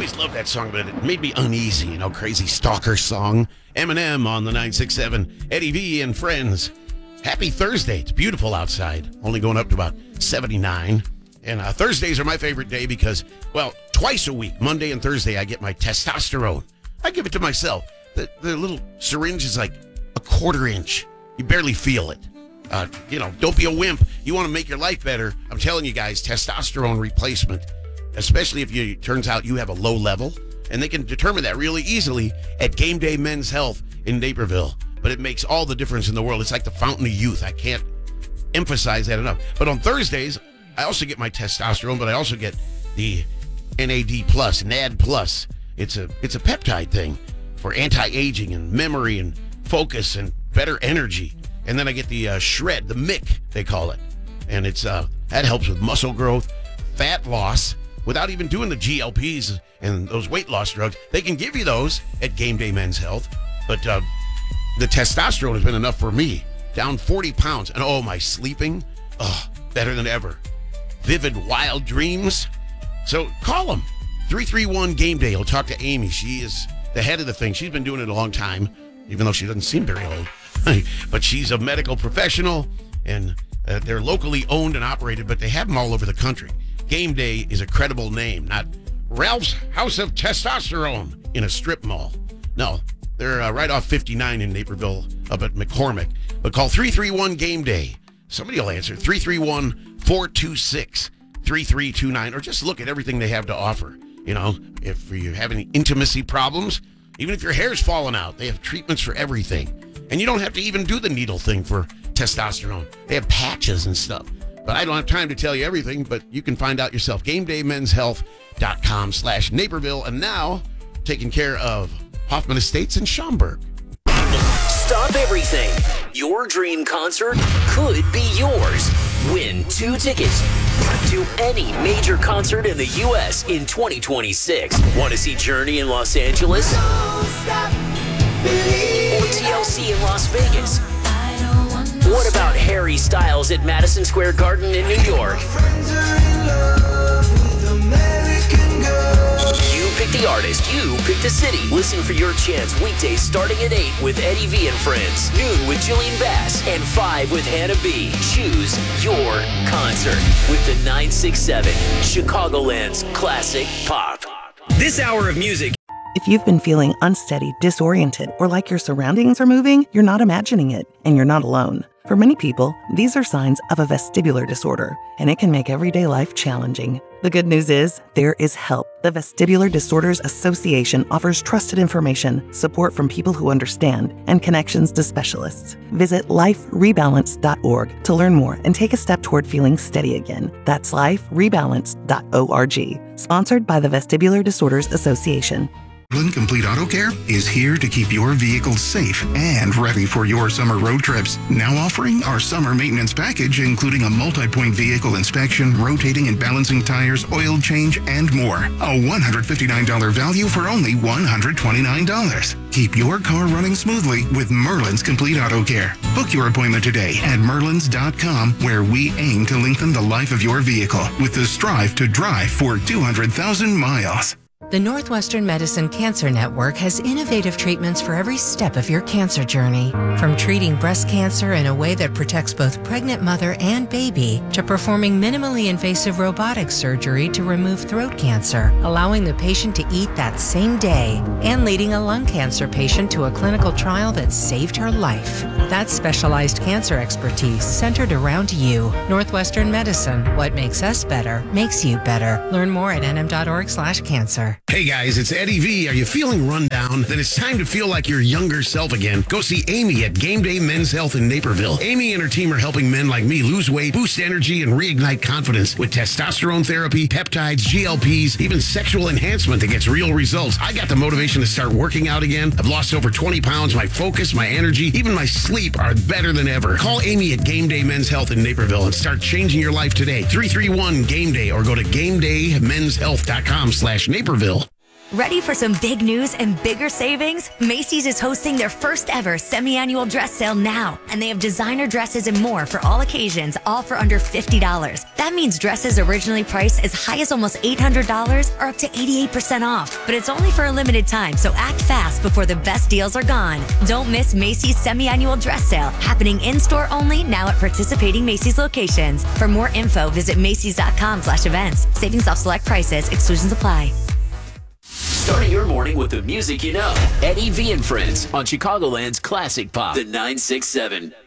always loved that song, but it made me uneasy. Crazy stalker song. Eminem on the 967. Eddie V and friends. Happy Thursday. It's beautiful outside. Only going up to about 79. And Thursdays are my favorite day because, twice a week, Monday and Thursday, I get my testosterone. I give it to myself. The little syringe is like a quarter inch. You barely feel it. Don't be a wimp. You want to make your life better. I'm telling you guys, testosterone replacement, especially if it turns out you have a low level, and they can determine that really easily at Game Day Men's Health in Naperville. But it makes all the difference in the world. It's like the fountain of youth. I can't emphasize that enough. But on Thursdays, I also get my testosterone, but I also get the NAD+, NAD+. It's a peptide thing for anti-aging and memory and focus and better energy. And then I get the Shred, the MIC, they call it. And it's that helps with muscle growth, fat loss, without even doing the GLPs and those weight loss drugs. They can give you those at Game Day Men's Health. But the testosterone has been enough for me. Down 40 pounds. And my sleeping, better than ever. Vivid, wild dreams. So call them. 331 Game Day. I'll talk to Amy. She is the head of the thing. She's been doing it a long time, even though she doesn't seem very old. But she's a medical professional, and they're locally owned and operated, but they have them all over the country. Game Day is a credible name, not Ralph's House of Testosterone in a strip mall. No, they're right off 59 in Naperville up at McCormick. But call 331 Game Day. Somebody will answer. 331-426-3329, or just look at everything they have to offer. If you have any intimacy problems, even if your hair's falling out, they have treatments for everything. And you don't have to even do the needle thing for testosterone. They have patches and stuff. But I don't have time to tell you everything, but you can find out yourself. GameDayMen'sHealth.com/Naperville. And now, taking care of Hoffman Estates in Schaumburg. Stop everything. Your dream concert could be yours. Win 2 tickets to any major concert in the U.S. in 2026. Want to see Journey in Los Angeles? Or TLC in Las Vegas? What about Harry Styles at Madison Square Garden in New York? You pick the artist, you pick the city. Listen for your chance weekdays starting at 8 with Eddie V and friends, noon with Jillian Bass, and 5 with Hannah B. Choose your concert with the 967 Chicagoland's Classic Pop. This hour of music. If you've been feeling unsteady, disoriented, or like your surroundings are moving, you're not imagining it, and you're not alone. For many people, these are signs of a vestibular disorder, and it can make everyday life challenging. The good news is, there is help. The Vestibular Disorders Association offers trusted information, support from people who understand, and connections to specialists. Visit liferebalance.org to learn more and take a step toward feeling steady again. That's liferebalance.org. Sponsored by the Vestibular Disorders Association. Merlin Complete Auto Care is here to keep your vehicle safe and ready for your summer road trips. Now offering our summer maintenance package, including a multi-point vehicle inspection, rotating and balancing tires, oil change, and more. A $159 value for only $129. Keep your car running smoothly with Merlin's Complete Auto Care. Book your appointment today at merlins.com, where we aim to lengthen the life of your vehicle with the Strive to Drive for 200,000 miles. The Northwestern Medicine Cancer Network has innovative treatments for every step of your cancer journey. From treating breast cancer in a way that protects both pregnant mother and baby, to performing minimally invasive robotic surgery to remove throat cancer, allowing the patient to eat that same day, and leading a lung cancer patient to a clinical trial that saved her life. That's specialized cancer expertise centered around you. Northwestern Medicine. What makes us better makes you better. Learn more at nm.org/cancer. Hey guys, it's Eddie V. Are you feeling run down? Then it's time to feel like your younger self again. Go see Amy at Game Day Men's Health in Naperville. Amy and her team are helping men like me lose weight, boost energy, and reignite confidence with testosterone therapy, peptides, GLPs, even sexual enhancement that gets real results. I got the motivation to start working out again. I've lost over 20 pounds. My focus, my energy, even my sleep are better than ever. Call Amy at Game Day Men's Health in Naperville and start changing your life today. 331 Game Day, or go to GameDayMen'sHealth.com/Naperville. Ready for some big news and bigger savings? Macy's is hosting their first ever semi-annual dress sale now, and they have designer dresses and more for all occasions, all for under $50. That means dresses originally priced as high as almost $800 are up to 88% off. But it's only for a limited time, so act fast before the best deals are gone. Don't miss Macy's semi-annual dress sale, happening in-store only now at participating Macy's locations. For more info, visit Macys.com/events. Savings off select prices. Exclusions apply. Starting your morning with the music you know. Eddie V and Friends on Chicagoland's Classic Pop, the 967.